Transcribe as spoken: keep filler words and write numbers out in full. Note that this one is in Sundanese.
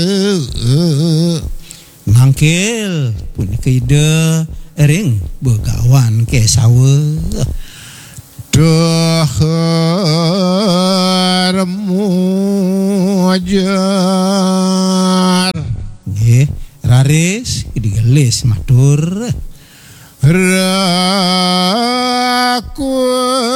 Mangkil pun keide ring begawan ke sawe. Dahar mujar Nggih, raris digelis matur. Rakun